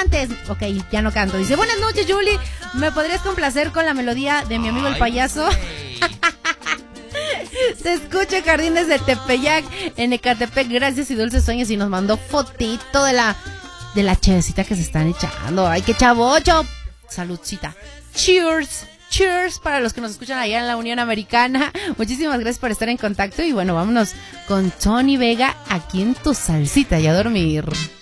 cantes. Ok, ya no canto. Dice, buenas noches, Julie. ¿Me podrías complacer con la melodía de mi amigo el payaso? Se escucha Jardines de Tepeyac en Ecatepec. Gracias y dulces sueños. Y nos mandó fotito de la chevecita que se están echando. Ay, qué chavocho. Saludcita. Cheers. Cheers para los que nos escuchan allá en la Unión Americana. Muchísimas gracias por estar en contacto. Y bueno, vámonos con Tony Vega aquí en tu salsita y a dormir.